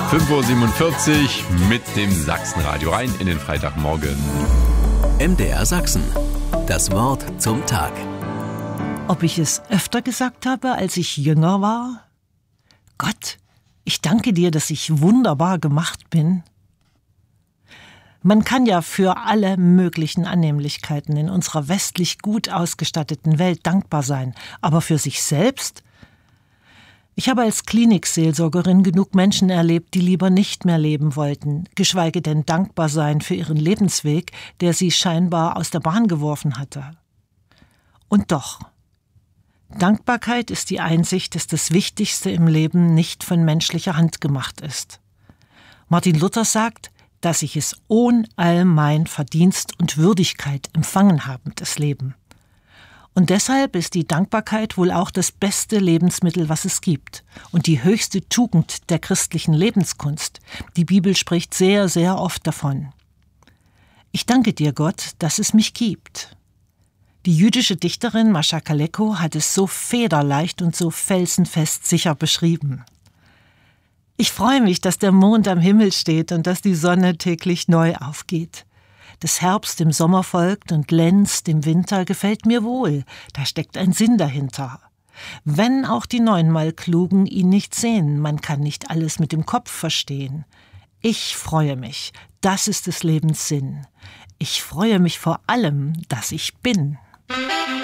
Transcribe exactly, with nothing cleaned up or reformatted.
fünf Uhr siebenundvierzig mit dem Sachsenradio rein in den Freitagmorgen. M D R Sachsen. Das Wort zum Tag. Ob ich es öfter gesagt habe, als ich jünger war? Gott, ich danke dir, dass ich wunderbar gemacht bin. Man kann ja für alle möglichen Annehmlichkeiten in unserer westlich gut ausgestatteten Welt dankbar sein, aber für sich selbst? Ich habe als Klinikseelsorgerin genug Menschen erlebt, die lieber nicht mehr leben wollten, geschweige denn dankbar sein für ihren Lebensweg, der sie scheinbar aus der Bahn geworfen hatte. Und doch, Dankbarkeit ist die Einsicht, dass das Wichtigste im Leben nicht von menschlicher Hand gemacht ist. Martin Luther sagt, dass ich es ohn all mein Verdienst und Würdigkeit empfangen habe, das Leben. Und deshalb ist die Dankbarkeit wohl auch das beste Lebensmittel, was es gibt und die höchste Tugend der christlichen Lebenskunst. Die Bibel spricht sehr, sehr oft davon. Ich danke dir, Gott, dass es mich gibt. Die jüdische Dichterin Mascha Kaleko hat es so federleicht und so felsenfest sicher beschrieben. Ich freue mich, dass der Mond am Himmel steht und dass die Sonne täglich neu aufgeht. Dass Herbst dem Sommer folgt und Lenz dem Winter gefällt mir wohl. Da steckt ein Sinn dahinter. Wenn auch die neunmal Klugen ihn nicht sehen, man kann nicht alles mit dem Kopf verstehen. Ich freue mich, das ist des Lebens Sinn. Ich freue mich vor allem, dass ich bin.